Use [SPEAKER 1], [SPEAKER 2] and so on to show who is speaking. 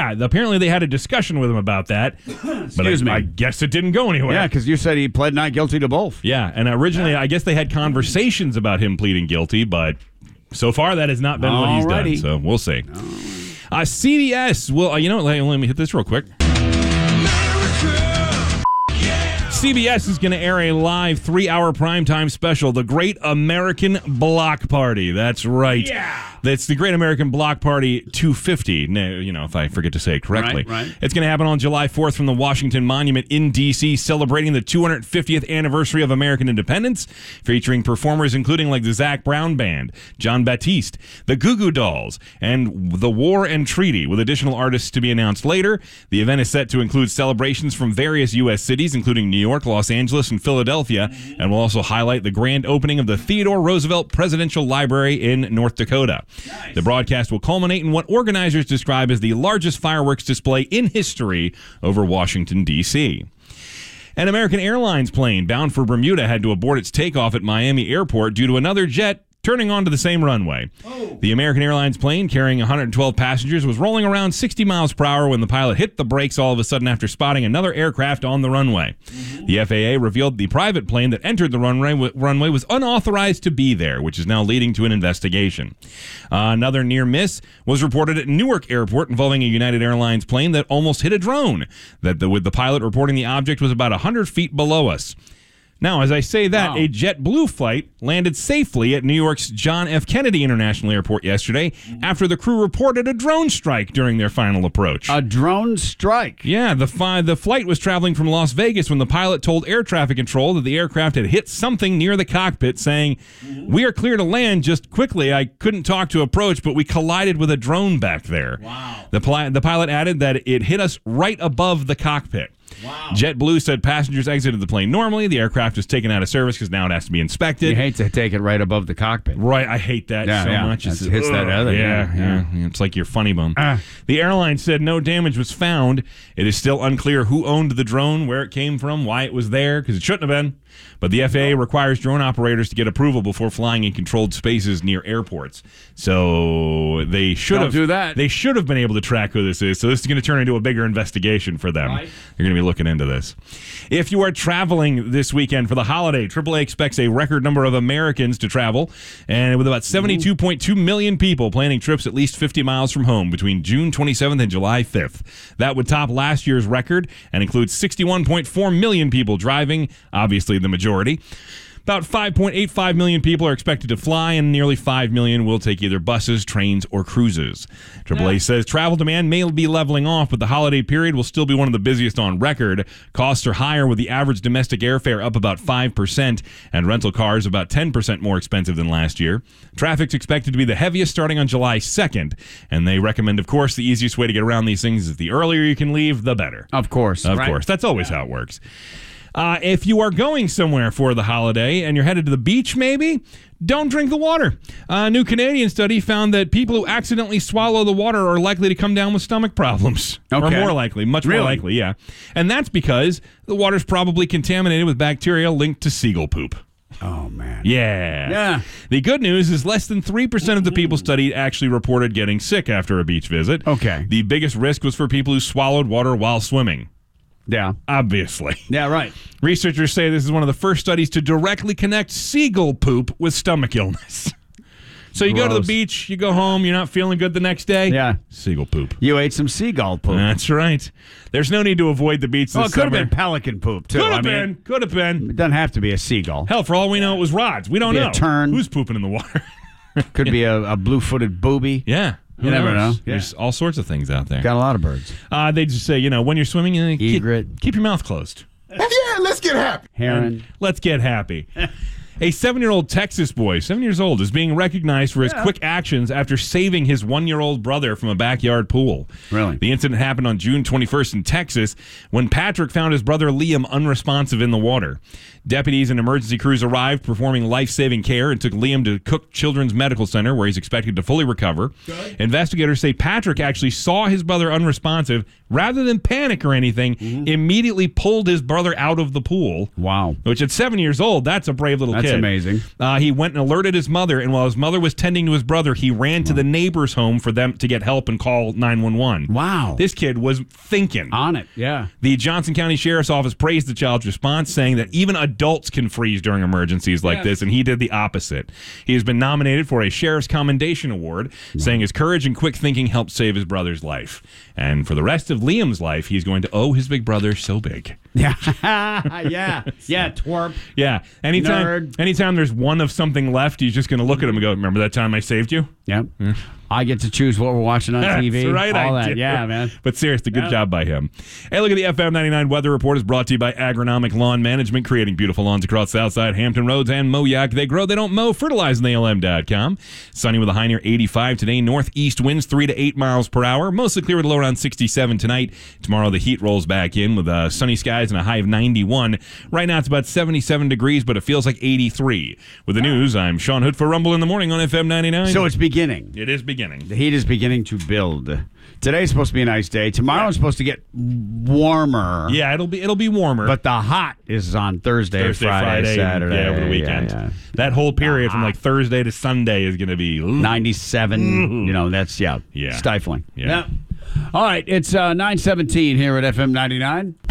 [SPEAKER 1] Yeah, apparently they had a discussion with him about that. But I guess it didn't go anywhere.
[SPEAKER 2] Yeah, because you said he pled not guilty to both.
[SPEAKER 1] Yeah, and originally I guess they had conversations about him pleading guilty, but so far that has not been what he's done. So we'll see. CBS will, you know what, let me hit this real quick. CBS is going to air a live 3-hour primetime special, The Great American Block Party. That's right. Yeah. That's the Great American Block Party 250, if I forget to say it correctly.
[SPEAKER 2] Right.
[SPEAKER 1] It's going to happen on July 4th from the Washington Monument in D.C., celebrating the 250th anniversary of American independence, featuring performers including like the Zac Brown Band, John Batiste, the Goo Goo Dolls, and The War and Treaty, with additional artists to be announced later. The event is set to include celebrations from various U.S. cities, including New York, Los Angeles, and Philadelphia, and will also highlight the grand opening of the Theodore Roosevelt Presidential Library in North Dakota. Nice. The broadcast will culminate in what organizers describe as the largest fireworks display in history over Washington, D.C. An American Airlines plane bound for Bermuda had to abort its takeoff at Miami Airport due to another jet turning onto the same runway. The American Airlines plane carrying 112 passengers was rolling around 60 miles per hour when the pilot hit the brakes all of a sudden after spotting another aircraft on the runway. The FAA revealed the private plane that entered the runway was unauthorized to be there, which is now leading to an investigation. Another near miss was reported at Newark Airport involving a United Airlines plane that almost hit a drone, with the pilot reporting the object was about 100 feet below us. Now, as I say that, a JetBlue flight landed safely at New York's John F. Kennedy International Airport yesterday after the crew reported a drone strike during their final approach.
[SPEAKER 2] A drone strike?
[SPEAKER 1] Yeah, the flight was traveling from Las Vegas when the pilot told air traffic control that the aircraft had hit something near the cockpit, saying, "We are clear to land just quickly. I couldn't talk to approach, but we collided with a drone back there."
[SPEAKER 2] Wow.
[SPEAKER 1] The pilot added that it hit us right above the cockpit.
[SPEAKER 2] Wow.
[SPEAKER 1] JetBlue said passengers exited the plane normally. The aircraft was taken out of service because now it has to be inspected.
[SPEAKER 2] You hate to take it right above the cockpit.
[SPEAKER 1] Right, I hate that so much.
[SPEAKER 2] It hits that other.
[SPEAKER 1] Yeah. It's like your funny bone. The airline said no damage was found. It is still unclear who owned the drone, where it came from, why it was there, because it shouldn't have been. But the FAA requires drone operators to get approval before flying in controlled spaces near airports. So they should have
[SPEAKER 2] do that.
[SPEAKER 1] They should have been able to track who this is. So this is going to turn into a bigger investigation for them.
[SPEAKER 2] Right.
[SPEAKER 1] They're going to be looking into this. If you are traveling this weekend for the holiday, AAA expects a record number of Americans to travel, and with about 72.2 million people planning trips at least 50 miles from home between June 27th and July 5th. That would top last year's record and includes 61.4 million people driving, obviously the majority. About 5.85 million people are expected to fly, and nearly 5 million will take either buses, trains, or cruises. AAA says travel demand may be leveling off, but the holiday period will still be one of the busiest on record. Costs are higher, with the average domestic airfare up about 5%, and rental cars about 10% more expensive than last year. Traffic's expected to be the heaviest starting on July 2nd, and they recommend, of course, the easiest way to get around these things is the earlier you can leave, the better.
[SPEAKER 2] Of course.
[SPEAKER 1] Of course. That's always how it works. If you are going somewhere for the holiday and you're headed to the beach, maybe, don't drink the water. A new Canadian study found that people who accidentally swallow the water are likely to come down with stomach problems.
[SPEAKER 2] Okay.
[SPEAKER 1] Or more likely, much more likely, yeah. And that's because the water's probably contaminated with bacteria linked to seagull poop.
[SPEAKER 2] Oh, man.
[SPEAKER 1] Yeah. The good news is less than 3% of the people studied actually reported getting sick after a beach visit.
[SPEAKER 2] Okay.
[SPEAKER 1] The biggest risk was for people who swallowed water while swimming.
[SPEAKER 2] Yeah.
[SPEAKER 1] Obviously.
[SPEAKER 2] Yeah, right.
[SPEAKER 1] Researchers say this is one of the first studies to directly connect seagull poop with stomach illness. So you go to the beach, you go home, you're not feeling good the next day.
[SPEAKER 2] Yeah.
[SPEAKER 1] Seagull poop.
[SPEAKER 2] You ate some seagull poop.
[SPEAKER 1] That's right. There's no need to avoid the beach this summer.
[SPEAKER 2] It could have been pelican poop, too.
[SPEAKER 1] Could have been.
[SPEAKER 2] It doesn't have to be a seagull.
[SPEAKER 1] Hell, for all we know, it was rods. We don't know.
[SPEAKER 2] A tern.
[SPEAKER 1] Who's pooping in the water?
[SPEAKER 2] Could be a blue-footed booby.
[SPEAKER 1] Yeah.
[SPEAKER 2] You never know.
[SPEAKER 1] There's all sorts of things out there.
[SPEAKER 2] Got a lot of birds.
[SPEAKER 1] They just say, when you're swimming,
[SPEAKER 2] egret.
[SPEAKER 1] Keep your mouth closed.
[SPEAKER 3] Yeah, let's get happy.
[SPEAKER 2] Heron.
[SPEAKER 1] Let's get happy. A 7-year-old Texas boy, 7 years old, is being recognized for his quick actions after saving his 1-year-old brother from a backyard pool.
[SPEAKER 2] Really?
[SPEAKER 1] The incident happened on June 21st in Texas when Patrick found his brother Liam unresponsive in the water. Deputies and emergency crews arrived performing life-saving care and took Liam to Cook Children's Medical Center, where he's expected to fully recover. Good. Investigators say Patrick actually saw his brother unresponsive. Rather than panic or anything, immediately pulled his brother out of the pool.
[SPEAKER 2] Wow.
[SPEAKER 1] Which at 7 years old, that's a brave little kid kid.
[SPEAKER 2] amazing.
[SPEAKER 1] He went and alerted his mother, and while his mother was tending to his brother, he ran to the neighbor's home for them to get help and call 911.
[SPEAKER 2] Wow.
[SPEAKER 1] This kid was thinking.
[SPEAKER 2] On it, yeah.
[SPEAKER 1] The Johnson County Sheriff's Office praised the child's response, saying that even adults can freeze during emergencies like this, and he did the opposite. He has been nominated for a Sheriff's Commendation Award, saying his courage and quick thinking helped save his brother's life. And for the rest of Liam's life, he's going to owe his big brother so big.
[SPEAKER 2] Yeah. Yeah, twerp.
[SPEAKER 1] Yeah. Anytime there's one of something left, he's just going to look at him and go, remember that time I saved you?
[SPEAKER 2] Yep. I get to choose what we're watching on TV.
[SPEAKER 1] That's right,
[SPEAKER 2] All
[SPEAKER 1] I
[SPEAKER 2] that.
[SPEAKER 1] do.
[SPEAKER 2] Yeah, man.
[SPEAKER 1] But seriously, good job by him. Hey, look at the FM 99 weather report is brought to you by Agronomic Lawn Management, creating beautiful lawns across Southside, Hampton Roads, and Moyac. They grow, they don't mow. Fertilize on ALM.com. Sunny with a high near 85 today. Northeast winds 3 to 8 miles per hour. Mostly clear with a low around 67 tonight. Tomorrow the heat rolls back in with sunny skies and a high of 91. Right now it's about 77 degrees, but it feels like 83. With the news, I'm Sean Hood for Rumble in the Morning on FM 99.
[SPEAKER 2] So it's beginning.
[SPEAKER 1] It is beginning.
[SPEAKER 2] The heat is beginning to build. Today's supposed to be a nice day. Tomorrow's supposed to get warmer.
[SPEAKER 1] Yeah, it'll be warmer.
[SPEAKER 2] But the hot is on Thursday, Friday, Saturday.
[SPEAKER 1] Yeah, over the weekend.
[SPEAKER 2] Yeah.
[SPEAKER 1] That whole period from like Thursday to Sunday is going to be
[SPEAKER 2] 97. That's stifling.
[SPEAKER 1] Yeah.
[SPEAKER 2] All right, it's 9:17 here at FM 99.